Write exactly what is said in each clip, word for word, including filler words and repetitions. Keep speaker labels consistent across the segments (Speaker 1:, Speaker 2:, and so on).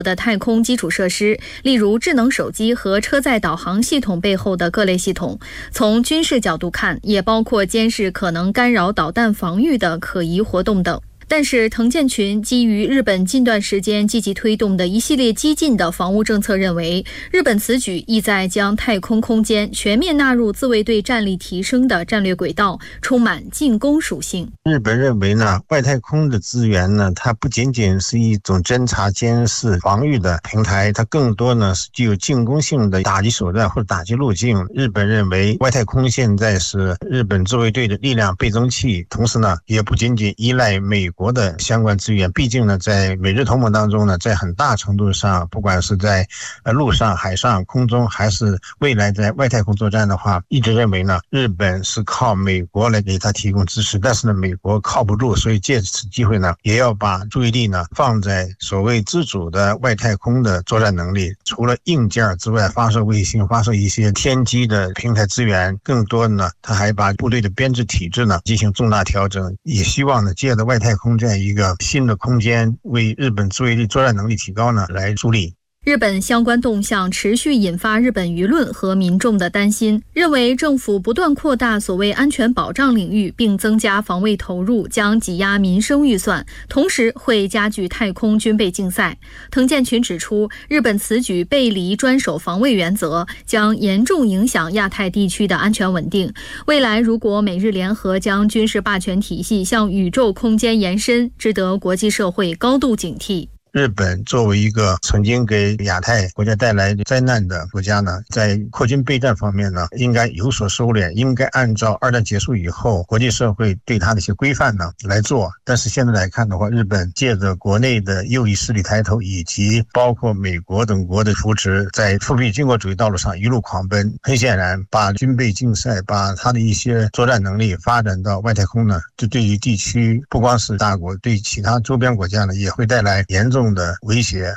Speaker 1: 的太空基础设施，例如智能手机和车载导航系统背后的各类系统。从军事角度看，也包括监视可能干扰导弹防御的可疑活动等。但是滕建群基于日本近段时间积极推动的一系列激进的防务政策认为，日本此举意在将太空空间全面纳入自卫队战力提升的战略轨道，充满进攻属性。
Speaker 2: 日本认为呢，外太空的资源呢，它不仅仅是一种侦察、监视、防御的平台，它更多呢是具有进攻性的打击手段或者打击路径。日本认为外太空现在是日本自卫队的力量倍增器，同时呢，也不仅仅依赖美国国的相关资源，毕竟呢，在美日同盟当中呢，在很大程度上，不管是在呃陆上、海上、空中，还是未来在外太空作战的话，一直认为呢，日本是靠美国来给他提供支持，但是呢，美国靠不住，所以借此机会呢，也要把注意力呢放在所谓自主的外太空的作战能力。除了硬件之外，发射卫星、发射一些天基的平台资源，更多呢，他还把部队的编制体制呢进行重大调整，也希望呢，借着外太空这样一个新的空间，为日本自卫队作战能力提高呢来助力。
Speaker 1: 日本相关动向持续引发日本舆论和民众的担心，认为政府不断扩大所谓安全保障领域，并增加防卫投入，将挤压民生预算，同时会加剧太空军备竞赛。滕建群指出，日本此举背离专守防卫原则，将严重影响亚太地区的安全稳定。未来如果美日联合将军事霸权体系向宇宙空间延伸，值得国际社会高度警惕。
Speaker 2: 日本作为一个曾经给亚太国家带来灾难的国家呢，在扩军备战方面呢，应该有所收敛，应该按照二战结束以后国际社会对它的一些规范呢来做。但是现在来看的话，日本借着国内的右翼势力抬头，以及包括美国等国的扶持，在复辟军国主义道路上一路狂奔。很显然，把军备竞赛，把它的一些作战能力发展到外太空呢，这对于地区不光是大国，对其他周边国家呢，也会带来严重的威胁。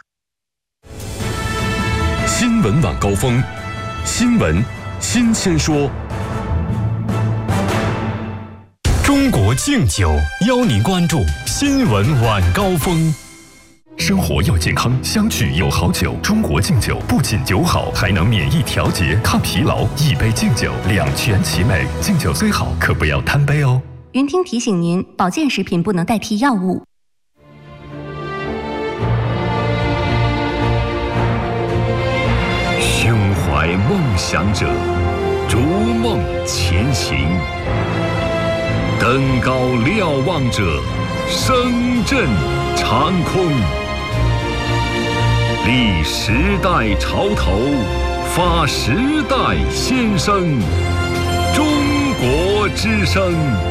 Speaker 3: 新闻晚高峰，新闻新鲜说。中国敬酒邀您关注新闻晚高峰。生活要健康，相聚有好酒。中国敬酒不仅酒好，还能免疫调节、抗疲劳。一杯敬酒，两全其美。敬酒虽好，可不要贪杯哦。
Speaker 4: 云听提醒您，保健食品不能代替药物。
Speaker 5: 胸怀梦想者，逐梦前行；登高瞭望者，声震长空。立时代潮头，发时代先声。中国之声。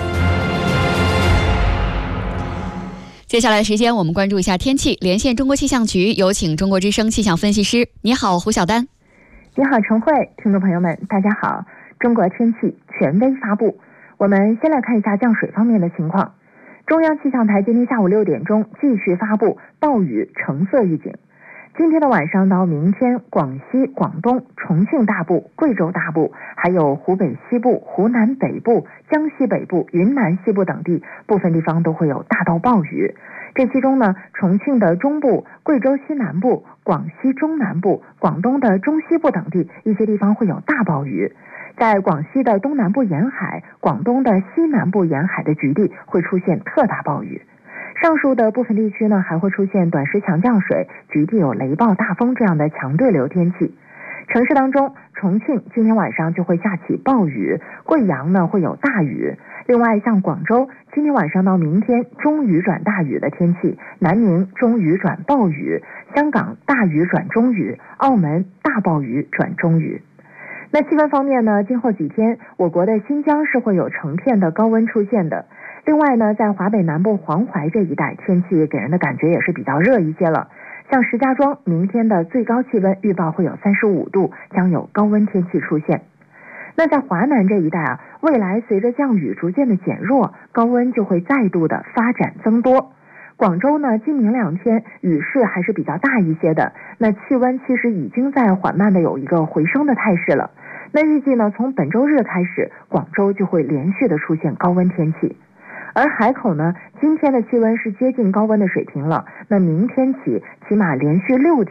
Speaker 6: 接下来的时间，我们关注一下天气。连线中国气象局，有请中国之声气象分析师。你好，胡晓丹。
Speaker 7: 你好，陈慧，听众朋友们，大家好。中国天气权威发布，我们先来看一下降水方面的情况。中央气象台今天下午六点钟继续发布暴雨橙色预警。今天的晚上到明天，广西、广东、重庆大部、贵州大部，还有湖北西部、湖南北部、江西北部、云南西部等地，部分地方都会有大到暴雨。这其中呢，重庆的中部、贵州西南部、广西中南部、广东的中西部等地，一些地方会有大暴雨。在广西的东南部沿海、广东的西南部沿海的局地会出现特大暴雨。上述的部分地区呢，还会出现短时强降水，局地有雷暴、大风这样的强对流天气。城市当中，重庆今天晚上就会下起暴雨，贵阳呢会有大雨。另外，像广州今天晚上到明天中雨转大雨的天气，南宁中雨转暴雨，香港大雨转中雨，澳门大暴雨转中雨。那气温方面呢，今后几天我国的新疆是会有成片的高温出现的。另外呢，在华北南部黄淮这一带，天气给人的感觉也是比较热一些了。像石家庄明天的最高气温预报会有三十五度，将有高温天气出现。那在华南这一带啊，未来随着降雨逐渐的减弱，高温就会再度的发展增多。广州呢，今明两天雨势还是比较大一些的，那气温其实已经在缓慢的有一个回升的态势了。那预计呢，从本周日开始，广州就会连续的出现高温天气。而海口呢，今天的气温是接近高温的水平了，那明天起起码连续六天